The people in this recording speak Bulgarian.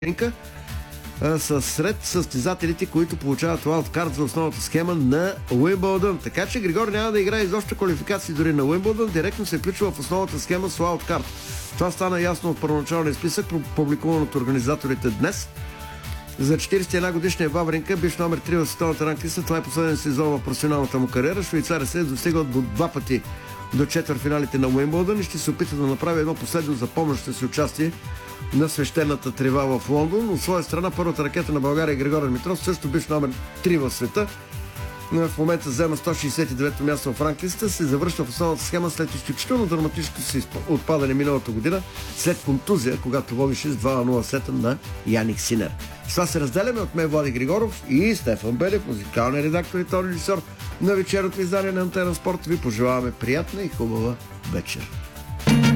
Вавринка са сред състезателите, които получават уайлдкарт за основната схема на Уимбълдън. Така че Григор няма да играе изобщо квалификации дори на Уимбълдън, директно се включва в основната схема с уайлдкарт. Това стана ясно от първоначалния списък, публикуван от организаторите днес. За 41 годишния Вавринка, бивш номер 3 в световната ранглиста, това е последен сезон в професионалната му кариера. Швейцария се е достигал два пъти до четвъртфиналите на Уимбълдън и ще се опита да направи едно последно запомнящо си участие на свещената трева в Лондон. От своя страна първата ракета на България Григор Димитров, също бивш номер 3 в света, в момента взема 169-то място в ранглистата, се завръща в основната схема след изключително драматичното си отпадане миналата година, след контузия, когато водише с 2-0 сета на Яник Синер. С това се разделяме от мен, Влади Григоров и Стефан Белев, музикалния редактор и тон режисьор на вечерното издание на Антена Спорт. Ви пожелаваме приятна и хубава вечер.